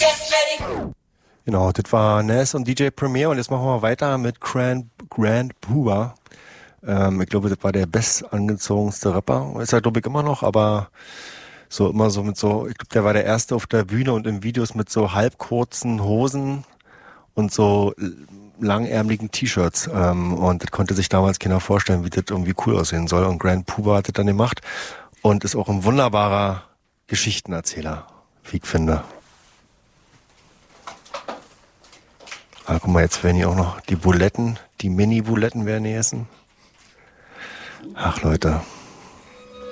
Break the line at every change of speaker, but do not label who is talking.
Genau, das war Nas und DJ Premier und jetzt machen wir weiter mit Grand Puba. Ich glaube, das war der bestangezogenste Rapper. Ist er, glaube ich, immer noch, aber so immer so mit so, ich glaube, der war der Erste auf der Bühne und in Videos mit so halbkurzen Hosen und so langärmeligen T-Shirts. Und das konnte sich damals keiner vorstellen, wie das irgendwie cool aussehen soll. Und Grand Puba hat das dann gemacht und ist auch ein wunderbarer Geschichtenerzähler, wie ich finde. Ah, guck mal, jetzt werden hier auch noch die Buletten, die Mini-Buletten werden hier essen. Ach, Leute.